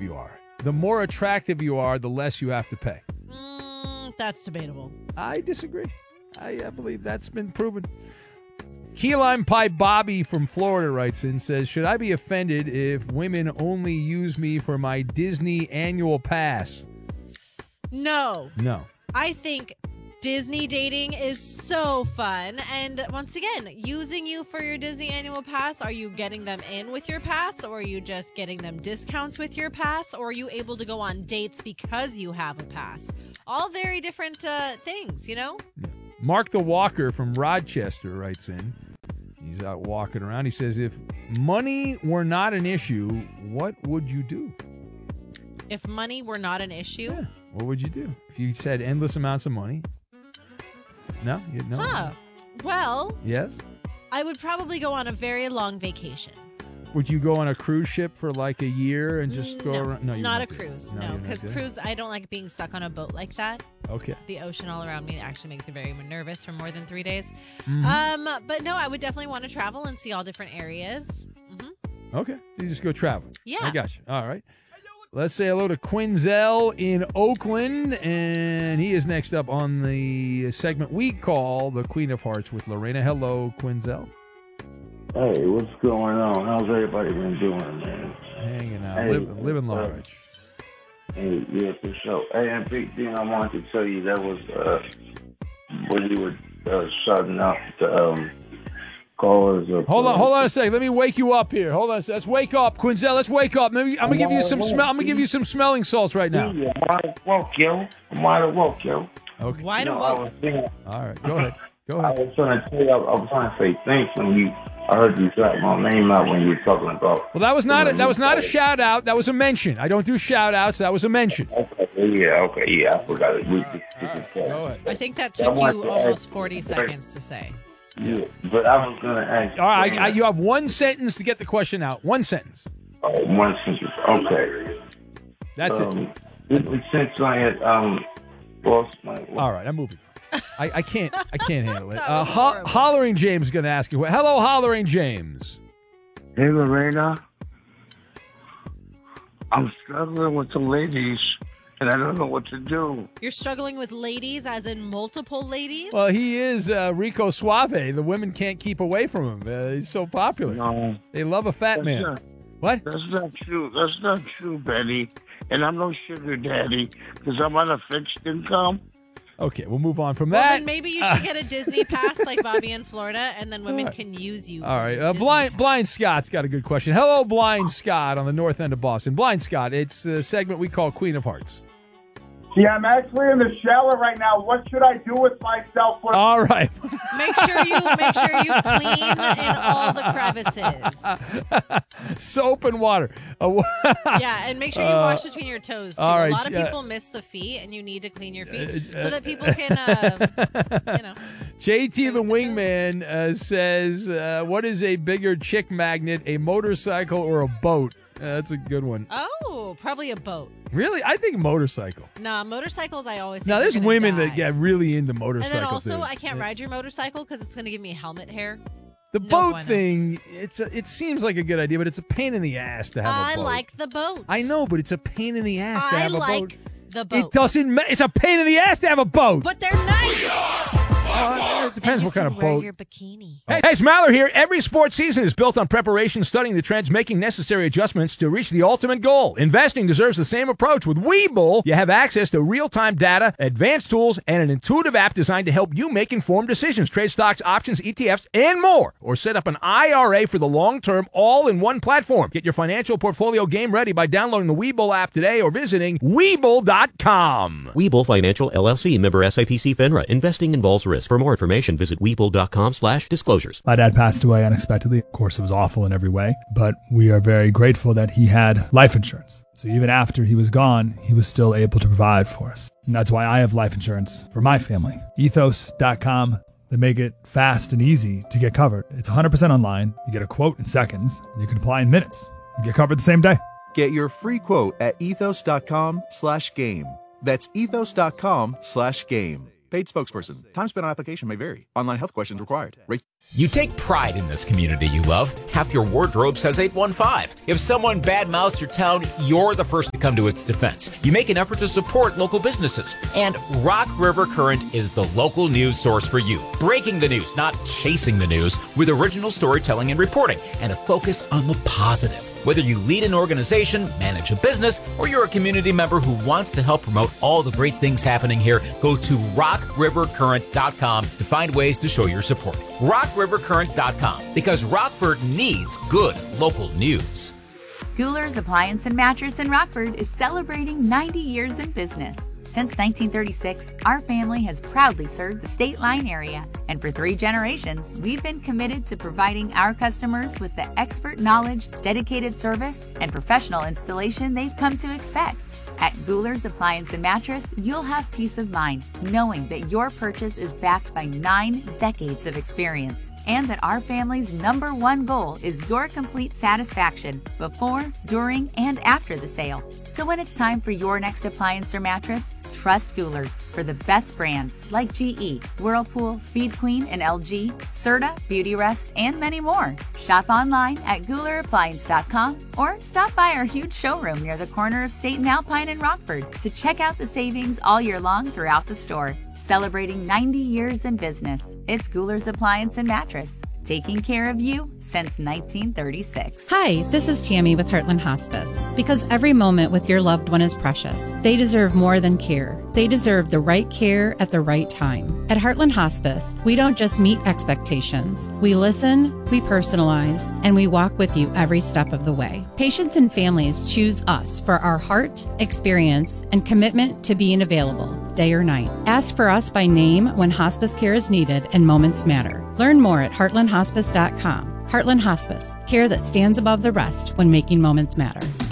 attractive you are. The more attractive you are, the less you have to pay. That's debatable. I disagree. I believe that's been proven. Key Lime Pie Bobby from Florida writes in, says, should I be offended if women only use me for my Disney annual pass? No. No. I think Disney dating is so fun. And once again, using you for your Disney annual pass, are you getting them in with your pass, or are you just getting them discounts with your pass, or are you able to go on dates because you have a pass? All very different things, you know? Yeah. Mark the Walker from Rochester writes in. He's out walking around. He says, if money were not an issue, what would you do? If money were not an issue? Yeah. What would you do? If you said endless amounts of money? No? No? Huh. Well, yes? I would probably go on a very long vacation. Would you go on a cruise ship for like a year and just go around? No, not a cruise. No, because cruise, I don't like being stuck on a boat like that. Okay. The ocean all around me actually makes me very nervous for more than 3 days. Mm-hmm. But no, I would definitely want to travel and see all different areas. Mm-hmm. Okay. You just go traveling. Yeah. I got you. All right. Let's say hello to Quinzel in Oakland, and he is next up on the segment we call the Queen of Hearts with Lorena. Hello, Quinzel. Hey, what's going on? How's everybody been doing, man? Hanging out, Hey, living large. Hey, yeah, for sure. Hey, and big thing I wanted to tell you, that was when you were shutting up the callers. Hold on a second. Let me wake you up here. Hold on a second. Let's wake up, Quinzel. Let's wake up. Maybe I'm gonna give you some smell. I'm gonna give you some smelling salts right now. Yeah, I might have woke, yo. Okay. Why don't I was thinking, all right. Go ahead. I was trying to tell you, I was trying to say thanks when I heard you shout my name out when you were talking about. Well, that was not a shout out. That was a mention. I don't do shout outs. That was a mention. Okay, yeah. I forgot it. Go ahead. I think that took you almost 40 seconds to say. Yeah, but I was going to ask. All right, you have one sentence to get the question out. One sentence. One sentence. Okay. That's it. Since I had lost my. All right, I'm moving. I can't handle it. Hollering James is going to ask you. Hello, Hollering James. Hey, Lorena. I'm struggling with the ladies, and I don't know what to do. You're struggling with ladies, as in multiple ladies? Well, he is Rico Suave. The women can't keep away from him. He's so popular. No. They love a fat man. What? That's not true. That's not true, Betty. And I'm no sugar daddy because I'm on a fixed income. Okay, we'll move on from well, that. Then maybe you should get a Disney pass like Bobby in Florida, and then women can use you. All right. Blind Scott's got a good question. Hello, Blind Scott on the north end of Boston. Blind Scott, it's a segment we call Queen of Hearts. Yeah, I'm actually in the shower right now. What should I do with myself? All right. Make sure you clean in all the crevices. Soap and water. Yeah, and make sure you wash between your toes, too. Right, a lot of people miss the feet, and you need to clean your feet so that people can, JT the Wingman says, what is a bigger chick magnet, a motorcycle or a boat? That's a good one. Oh, probably a boat. Really? I think motorcycle. Nah, motorcycles I always think now, there's women die. that get really into motorcycles. And then also, I can't ride your motorcycle because it's going to give me helmet hair. The boat thing, it seems like a good idea, but it's a pain in the ass to have a boat. I like the boat. I know, but it's a pain in the ass to have a boat. I like the boat. It doesn't matter. It's a pain in the ass to have a boat. But they're nice. It depends what kind of boat. Your bikini. Hey, it's Maller here. Every sports season is built on preparation, studying the trends, making necessary adjustments to reach the ultimate goal. Investing deserves the same approach. With Webull, you have access to real-time data, advanced tools, and an intuitive app designed to help you make informed decisions. Trade stocks, options, ETFs, and more. Or set up an IRA for the long term, all in one platform. Get your financial portfolio game ready by downloading the Webull app today or visiting Webull.com. Webull Financial LLC, member SIPC FINRA. Investing involves risk. For more information, visit Webull.com/disclosures. My dad passed away unexpectedly. Of course, it was awful in every way, but we are very grateful that he had life insurance. So even after he was gone, he was still able to provide for us. And that's why I have life insurance for my family. Ethos.com. They make it fast and easy to get covered. It's 100% online. You get a quote in seconds. And you can apply in minutes. You get covered the same day. Get your free quote at ethos.com/game. That's ethos.com/game. Paid spokesperson. Time spent on application may vary. Online health questions required. You take pride in this community you love. Half your wardrobe says 815. If someone badmouths your town, you're the first to come to its defense. You make an effort to support local businesses. And Rock River Current is the local news source for you. Breaking the news, not chasing the news, with original storytelling and reporting, and a focus on the positive. Whether you lead an organization, manage a business, or you're a community member who wants to help promote all the great things happening here, go to rockrivercurrent.com to find ways to show your support. rockrivercurrent.com, because Rockford needs good local news. Gouler's Appliance and Mattress in Rockford is celebrating 90 years in business. Since 1936, our family has proudly served the State Line area, and for 3 generations, we've been committed to providing our customers with the expert knowledge, dedicated service, and professional installation they've come to expect. At Gouler's Appliance and Mattress, you'll have peace of mind knowing that your purchase is backed by 9 decades of experience, and that our family's #1 goal is your complete satisfaction before, during, and after the sale. So when it's time for your next appliance or mattress, trust Gouler's for the best brands like GE, Whirlpool, Speed Queen, and LG, Serta, Beautyrest, and many more. Shop online at GoulerAppliance.com or stop by our huge showroom near the corner of State and Alpine in Rockford to check out the savings all year long throughout the store. Celebrating 90 years in business, it's Gouler's Appliance and Mattress, taking care of you since 1936. Hi, this is Tammy with Heartland Hospice. Because every moment with your loved one is precious, they deserve more than care. They deserve the right care at the right time. At Heartland Hospice, we don't just meet expectations. We listen, we personalize, and we walk with you every step of the way. Patients and families choose us for our heart, experience, and commitment to being available, day or night. Ask for us by name when hospice care is needed and moments matter. Learn more at heartlandhospice.com. Heartland Hospice, care that stands above the rest when making moments matter.